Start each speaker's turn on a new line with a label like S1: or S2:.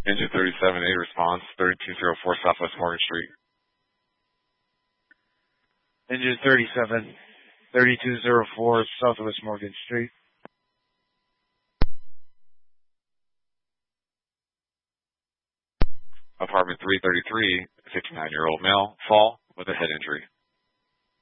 S1: Engine 37A response, 3204 Southwest Morgan Street.
S2: Engine 37, 3204 Southwest Morgan Street.
S1: Apartment 333, 59-year-old male, fall with a head injury.